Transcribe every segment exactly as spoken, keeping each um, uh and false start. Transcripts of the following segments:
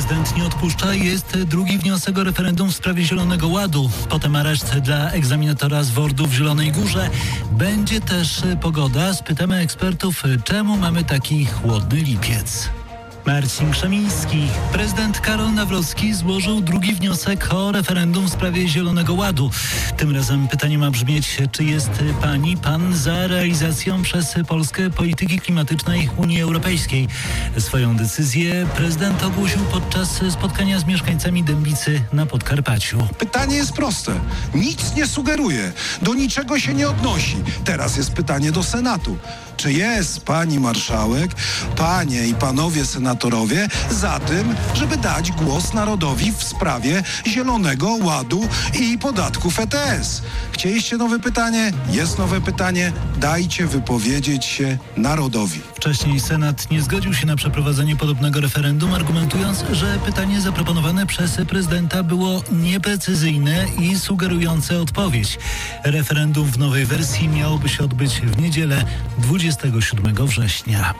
Prezydent nie odpuszcza. Jest drugi wniosek o referendum w sprawie Zielonego Ładu. Potem areszt dla egzaminatora z Wordu w Zielonej Górze. Będzie też pogoda. Spytamy ekspertów, czemu mamy taki chłodny lipiec. Marcin Krzemiński. Prezydent Karol Nawrocki złożył drugi wniosek o referendum w sprawie Zielonego Ładu. Tym razem pytanie ma brzmieć, czy jest pani, pan za realizacją przez Polskę polityki klimatycznej Unii Europejskiej. Swoją decyzję prezydent ogłosił podczas spotkania z mieszkańcami Dębicy na Podkarpaciu. Pytanie jest proste. Nic nie sugeruje. Do niczego się nie odnosi. Teraz jest pytanie do Senatu. Czy jest pani marszałek, panie i panowie senatorowie za tym, żeby dać głos narodowi w sprawie Zielonego Ładu i podatków E T S? Chcieliście nowe pytanie? Jest nowe pytanie. Dajcie wypowiedzieć się narodowi. Wcześniej Senat nie zgodził się na przeprowadzenie podobnego referendum, argumentując, że pytanie zaproponowane przez prezydenta było nieprecyzyjne i sugerujące odpowiedź. Referendum w nowej wersji miałoby się odbyć w niedzielę dwudziestego siódmego września.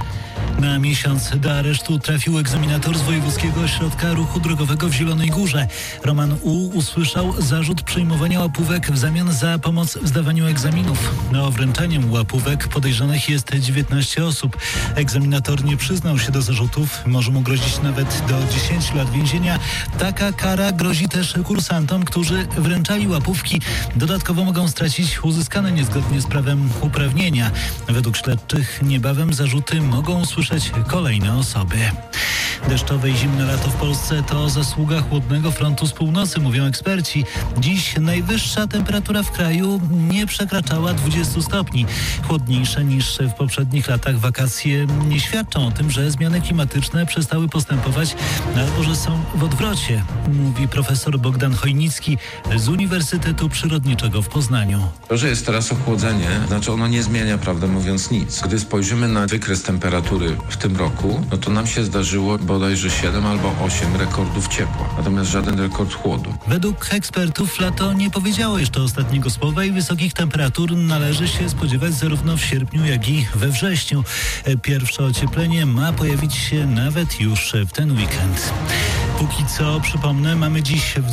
Na miesiąc do aresztu trafił egzaminator z Wojewódzkiego Ośrodka Ruchu Drogowego w Zielonej Górze. Roman U. usłyszał zarzut przyjmowania łapówek w zamian za pomoc w zdawaniu egzaminów. O wręczaniem łapówek podejrzanych jest dziewiętnaście osób. Egzaminator nie przyznał się do zarzutów. Może mu grozić nawet do dziesięciu lat więzienia. Taka kara grozi też kursantom, którzy wręczali łapówki. Dodatkowo mogą stracić uzyskane niezgodnie z prawem uprawnienia. Według śledczych niebawem zarzuty mogą usłyszeć kolejne osoby. Deszczowe i zimne lato w Polsce to zasługa chłodnego frontu z północy, mówią eksperci. Dziś najwyższa temperatura w kraju nie przekraczała dwudziestu stopni. Chłodniejsze niż w poprzednich latach wakacje nie świadczą o tym, że zmiany klimatyczne przestały postępować albo że są w odwrocie, mówi profesor Bogdan Chojnicki z Uniwersytetu Przyrodniczego w Poznaniu. To, że jest teraz ochłodzenie, znaczy ono nie zmienia, prawdę mówiąc, nic. Gdy spojrzymy na wykres temperatury w tym roku, no to nam się zdarzyło bodajże siedem albo osiem rekordów ciepła, natomiast żaden rekord chłodu. Według ekspertów lato nie powiedziało jeszcze ostatniego słowa i wysokich temperatur należy się spodziewać zarówno w sierpniu, jak i we wrześniu. Pierwsze ocieplenie ma pojawić się nawet już w ten weekend. Póki co, przypomnę, mamy dziś w